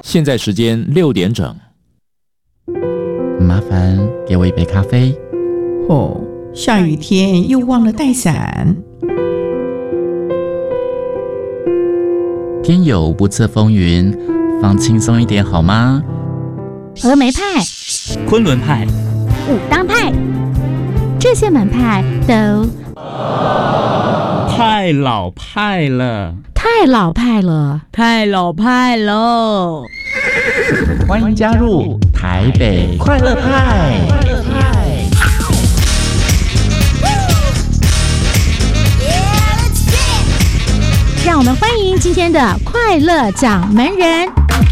现在时间6点整。 麻烦给我一杯咖啡。 哦，下雨天又忘了带伞。 天有不测风云，放轻松一点好吗？ 峨眉派、 昆仑派、 武当派，这些门派都太老派了， 太老派了， 太老派喽！ 欢迎加入台北快乐派。 让我们欢迎今天的快乐掌门人。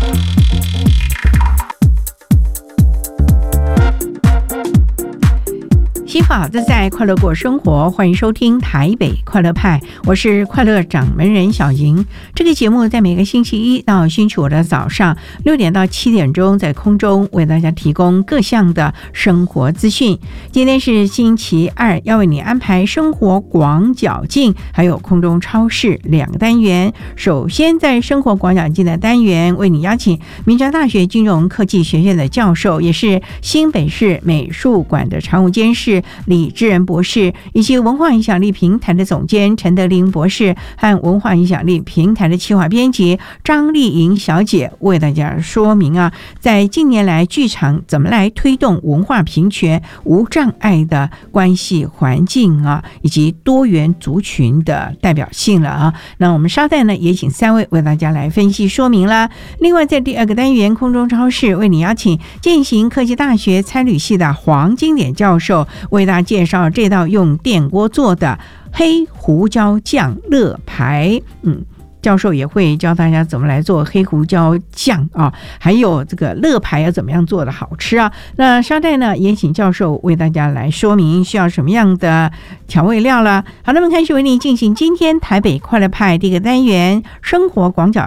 幸福好自在，快乐过生活，欢迎收听台北快乐派，我是快乐掌门人小莹。这个节目在每个星期一到星期五的早上6点到7点钟，在空中为大家提供各项的生活资讯。今天是星期二，要为你安排生活广角镜还有空中超市2个单元。首先在生活广角镜的单元，为你邀请明传大学金融科技学院的教授，也是新北市美术馆的常务监事李志仁博士，以及文化影响力平台的总监陈德霖博士和文化影响力平台的企划编辑张丽莹小姐，为大家说明在近年来剧场怎么来推动文化平权无障碍的关系环境以及多元族群的代表性了那我们稍待呢，也请3位为大家来分析说明了。另外在第2个单元空中超市，为你邀请建行科技大学餐旅系的黄金典教授，为大家介绍这道用电锅做的黑胡椒酱乐牌。教授也会教大家怎么来做黑胡椒酱还有这个乐牌要怎么样做的好吃那稍待呢，也请教授为大家来说明需要什么样的调味料了。好，那么开始为你进行今天台北快乐派第1个单元生活广角